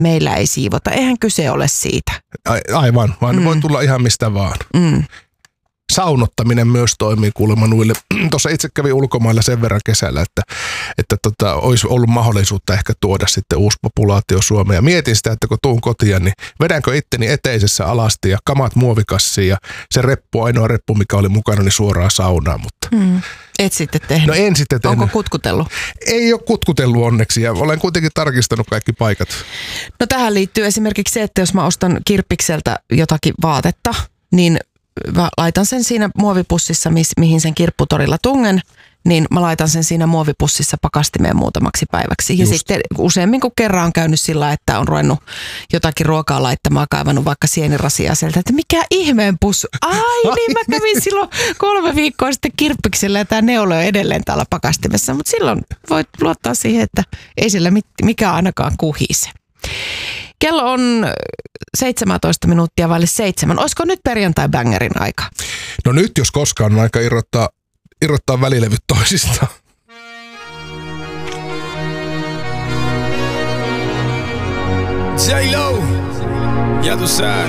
meillä ei siivota. Eihän kyse ole siitä. Aivan, vaan voi tulla ihan mistä vaan. Saunottaminen myös toimii kuulemma nuille. Tuossa itse kävin ulkomailla sen verran kesällä, että olisi ollut mahdollisuutta ehkä tuoda sitten uusi populaatio Suomeen. Ja mietin sitä, että kun tuun kotiin, niin vedänkö itteni eteisessä alasti ja kamat muovikassiin ja se ainoa reppu, mikä oli mukana, niin suoraan saunaan. Mutta et sitten tehnyt? No en sitten tehnyt. Onko kutkutellut? Ei ole kutkutellut onneksi ja olen kuitenkin tarkistanut kaikki paikat. No tähän liittyy esimerkiksi se, että jos mä ostan Kirppikseltä jotakin vaatetta, niin mä laitan sen siinä muovipussissa, mihin sen kirpputorilla tungen, niin mä laitan sen siinä muovipussissa pakastimeen muutamaksi päiväksi. Ja sitten useammin kuin kerran on käynyt sillä, että on ruvennut jotakin ruokaa laittamaan, kaivannut vaikka sienirasia sieltä, että mikä ihmeen pussu. Niin mä kävin silloin 3 viikkoa sitten Kirppiksellä ja tämä neula on edelleen täällä pakastimessa, mutta silloin voit luottaa siihen, että ei siellä mikään ainakaan kuhise. Kello on 17 minuuttia vaille 7. Olisiko nyt perjantai-bängerin aika? No nyt jos koskaan on aika irrottaa välilevyt toisistaan. J-Lo, ya tú sabes.